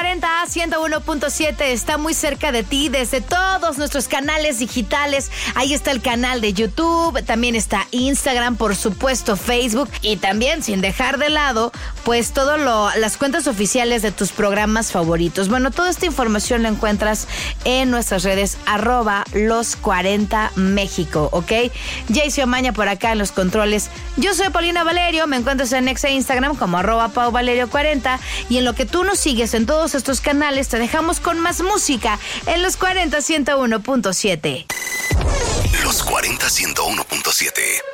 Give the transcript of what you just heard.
40 101.7 está muy cerca de ti desde todos nuestros canales digitales. Ahí está el canal de YouTube, también está Instagram, por supuesto Facebook, y también, sin dejar de lado, pues las cuentas oficiales de tus programas favoritos. Bueno, toda esta información la encuentras en nuestras redes @los40México, ¿ok? Jaycee Omaña por acá en los controles. Yo soy Paulina Valerio, me encuentras en Exa Instagram como @PauValerio40, y en lo que tú nos sigues en todos estos canales te dejamos con más música en los 40 101.7. Los 40 101.7.